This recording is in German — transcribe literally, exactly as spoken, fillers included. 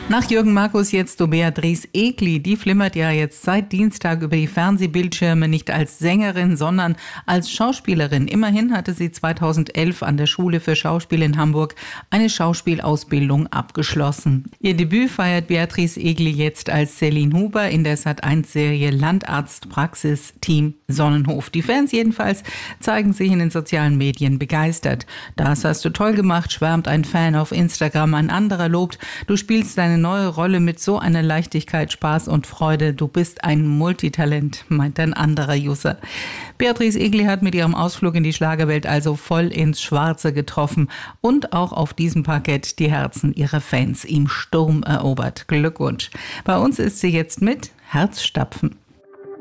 Nach Jürgen Markus jetzt zu Beatrice Egli. Die flimmert ja jetzt seit Dienstag über die Fernsehbildschirme, nicht als Sängerin, sondern als Schauspielerin. Immerhin hatte sie zweitausendelf an der Schule für Schauspiel in Hamburg eine Schauspielausbildung abgeschlossen. Ihr Debüt feiert Beatrice Egli jetzt als Celine Huber in der Sat eins Serie Landarztpraxis Team Sonnenhof. Die Fans jedenfalls zeigen sich in den sozialen Medien begeistert. Das hast du toll gemacht, schwärmt ein Fan auf Instagram. Ein anderer lobt, du spielst deine neue Rolle mit so einer Leichtigkeit, Spaß und Freude. Du bist ein Multitalent, meint ein anderer User. Beatrice Egli hat mit ihrem Ausflug in die Schlagerwelt also voll ins Schwarze getroffen und auch auf diesem Parkett die Herzen ihrer Fans im Sturm erobert. Glückwunsch. Bei uns ist sie jetzt mit Herzstapfen.